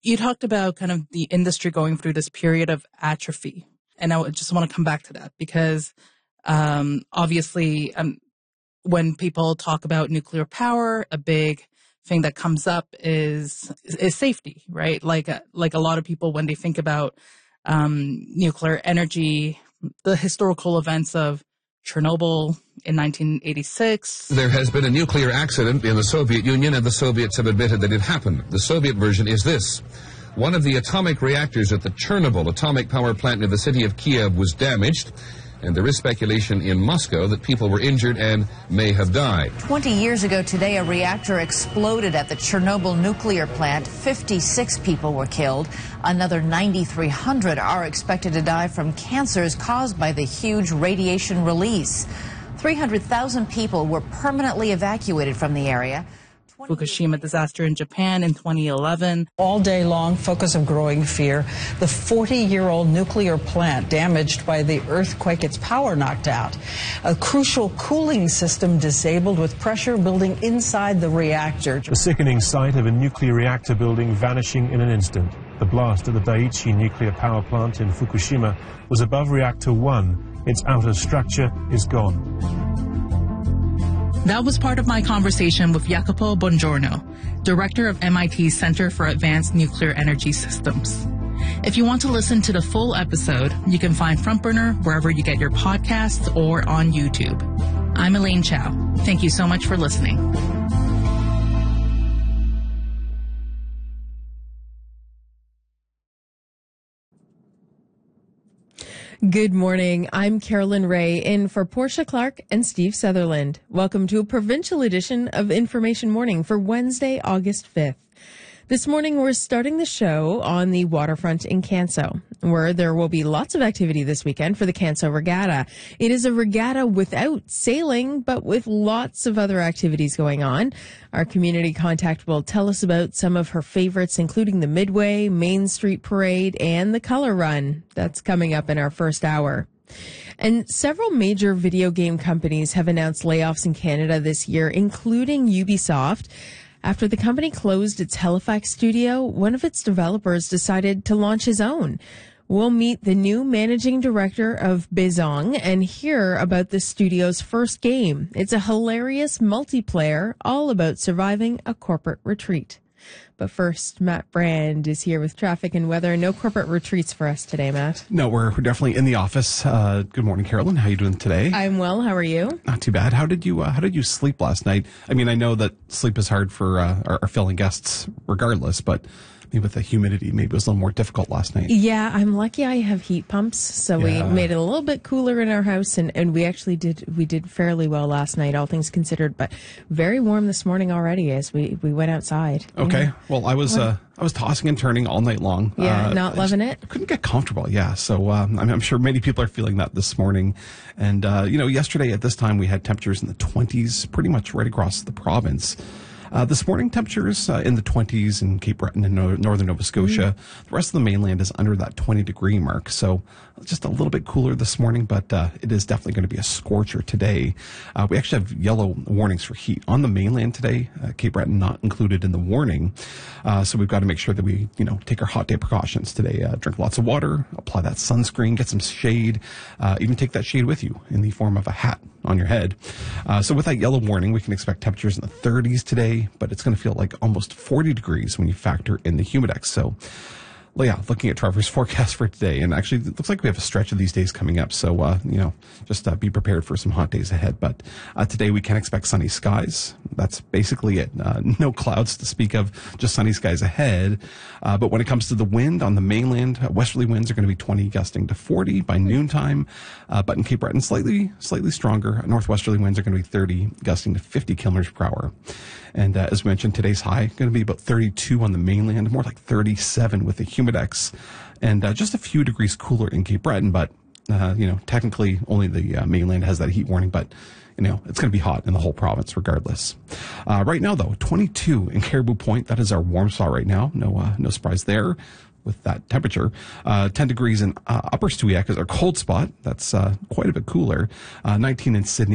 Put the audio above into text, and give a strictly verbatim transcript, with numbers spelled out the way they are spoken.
You talked about kind of the industry going through this period of atrophy. And I just want to come back to that because um, obviously um, when people talk about nuclear power, a big thing that comes up is is safety, right? Like, like a lot of people, when they think about um, nuclear energy, the historical events of Chernobyl in nineteen eighty-six. There has been a nuclear accident in the Soviet Union, and the Soviets have admitted that it happened. The Soviet version is this. One of the atomic reactors at the Chernobyl atomic power plant near the city of Kiev was damaged, and there is speculation in Moscow that people were injured and may have died. twenty years ago today, a reactor exploded at the Chernobyl nuclear plant. fifty-six people were killed. Another nine thousand three hundred are expected to die from cancers caused by the huge radiation release. three hundred thousand people were permanently evacuated from the area. Fukushima disaster in Japan in twenty eleven. All day long, focus of growing fear. The forty-year-old nuclear plant damaged by the earthquake, its power knocked out. A crucial cooling system disabled with pressure building inside the reactor. The sickening sight of a nuclear reactor building vanishing in an instant. The blast at the Daiichi nuclear power plant in Fukushima was above reactor one. Its outer structure is gone. That was part of my conversation with Jacopo Bongiorno, director of M I T's Center for Advanced Nuclear Energy Systems. If you want to listen to the full episode, you can find Front Burner wherever you get your podcasts or on YouTube. I'm Elaine Chow. Thank you so much for listening. Good morning. I'm Carolyn Ray in for Portia Clark and Steve Sutherland. Welcome to a provincial edition of Information Morning for Wednesday, August fifth. This morning, we're starting the show on the waterfront in Canso, where there will be lots of activity this weekend for the Canso Regatta. It is a regatta without sailing, but with lots of other activities going on. Our community contact will tell us about some of her favorites, including the Midway, Main Street Parade, and the Color Run. That's coming up in our first hour. And several major video game companies have announced layoffs in Canada this year, including Ubisoft. After the company closed its Halifax studio, one of its developers decided to launch his own. We'll meet the new managing director of Bezong and hear about the studio's first game. It's a hilarious multiplayer all about surviving a corporate retreat. But first, Matt Brand is here with traffic and weather. No corporate retreats for us today, Matt. No, we're, we're definitely in the office. Uh, good morning, Carolyn. How are you doing today? I'm well. How are you? Not too bad. How did you uh, How did you sleep last night? I mean, I know that sleep is hard for uh, our, our filling guests, regardless, but maybe with the humidity, maybe it was a little more difficult last night. Yeah, I'm lucky I have heat pumps, so Yeah. we made it a little bit cooler in our house, and, and we actually did we did fairly well last night, all things considered, but very warm this morning already as we, we went outside. Okay. Yeah. Well, I was uh, I was tossing and turning all night long. Yeah, uh, not I loving just it? Couldn't get comfortable. Yeah. So um, I'm, I'm sure many people are feeling that this morning. And uh, you know, yesterday at this time we had temperatures in the twenties, pretty much right across the province. Uh, this morning, temperatures uh, in the twenties in Cape Breton and no- northern Nova Scotia. Mm. The rest of the mainland is under that twenty degree mark. So just a little bit cooler this morning, but uh, it is definitely going to be a scorcher today. Uh, we actually have yellow warnings for heat on the mainland today. Uh, Cape Breton not included in the warning. Uh, so we've got to make sure that we, you know, take our hot day precautions today. Uh, drink lots of water, apply that sunscreen, get some shade, uh, even take that shade with you in the form of a hat on your head. Uh, so with that yellow warning, we can expect temperatures in the thirties today, but it's going to feel like almost forty degrees when you factor in the humidex. So, well, yeah, looking at Trevor's forecast for today, and actually it looks like we have a stretch of these days coming up. So, uh, you know, just uh, be prepared for some hot days ahead. But uh, today we can expect sunny skies. That's basically it. Uh, no clouds to speak of, just sunny skies ahead. Uh, but when it comes to the wind on the mainland, uh, westerly winds are going to be twenty gusting to forty by noontime. Uh, but in Cape Breton, slightly, slightly stronger. Northwesterly winds are going to be thirty gusting to fifty kilometers per hour. And uh, as mentioned, today's high going to be about thirty-two on the mainland, more like thirty-seven with the humidex, and uh, just a few degrees cooler in Cape Breton. But uh, you know, technically only the uh, mainland has that heat warning, but you know, it's going to be hot in the whole province regardless. Uh, right now, though, twenty-two in Caribou Point. That is our warm spot right now. No, uh, no surprise there with that temperature. Uh, ten degrees in uh, Upper Stewiacke is our cold spot. That's uh, quite a bit cooler. Uh, nineteen in Sydney.